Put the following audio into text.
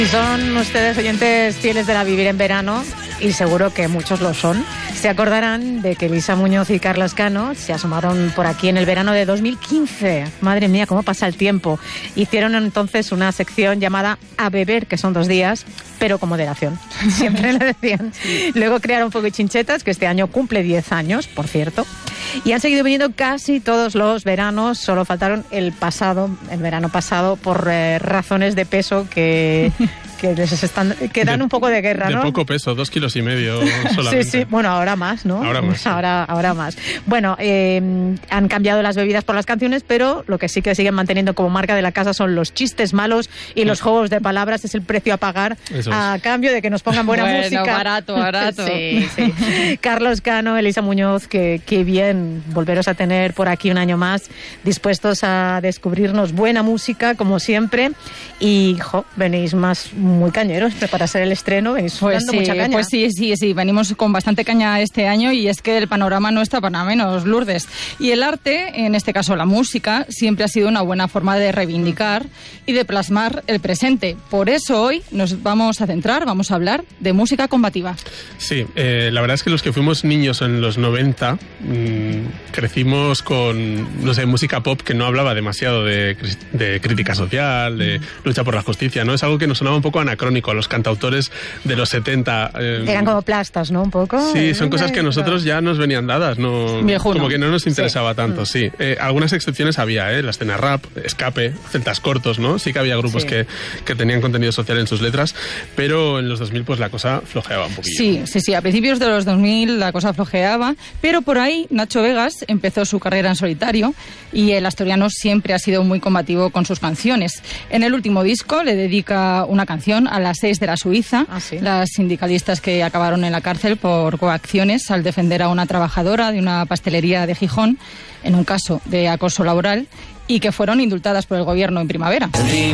Si son ustedes oyentes fieles de la Vivir en Verano, y seguro que muchos lo son, se acordarán de que Elisa Muñoz y Carlos Cano se asomaron por aquí en el verano de 2015. Madre mía, cómo pasa el tiempo. Hicieron entonces una sección llamada A Beber, que son 2 días, pero con moderación. Siempre le decían. Luego crearon Fuego y Chinchetas, que este año cumple 10 años, por cierto. Y han seguido viniendo casi todos los veranos, solo faltaron el verano pasado, por razones de peso que dan un poco de guerra, ¿no? De poco peso, 2,5 kilos solamente. Sí, bueno, ahora más, ¿no? Ahora más. Ahora más. Bueno, han cambiado las bebidas por las canciones, pero lo que sí que siguen manteniendo como marca de la casa son los chistes malos y los juegos de palabras. Es el precio a pagar a cambio de que nos pongan buena música. Barato. Sí. Carlos Cano, Elisa Muñoz, qué bien volveros a tener por aquí un año más, dispuestos a descubrirnos buena música, como siempre. Y, venís muy cañeros, para ser el estreno, venís dando mucha caña. Pues sí, venimos con bastante caña este año, y es que el panorama no está para menos, Lourdes. Y el arte, en este caso la música, siempre ha sido una buena forma de reivindicar y de plasmar el presente. Por eso hoy nos vamos a hablar de música combativa. Sí, la verdad es que los que fuimos niños en los 90 crecimos con, música pop que no hablaba demasiado de crítica social, de lucha por la justicia, ¿no? Es algo que nos sonaba un poco anacrónico a los cantautores de los 70. Eran como plastas, ¿no? Un poco. Sí, son cosas que a nosotros ya nos venían dadas, ¿no? Viejuno. Como que no nos interesaba tanto, sí. Algunas excepciones había, la escena rap, Escape, Celtas Cortos, ¿no? Sí que había grupos que tenían contenido social en sus letras, pero en los 2000 pues la cosa flojeaba un poquillo. Sí, a principios de los 2000 la cosa flojeaba, pero por ahí Nacho Vegas empezó su carrera en solitario, y el asturiano siempre ha sido muy combativo con sus canciones. En el último disco le dedica una canción a las 6 de la Suiza, las sindicalistas que acabaron en la cárcel por coacciones al defender a una trabajadora de una pastelería de Gijón en un caso de acoso laboral, y que fueron indultadas por el gobierno en primavera.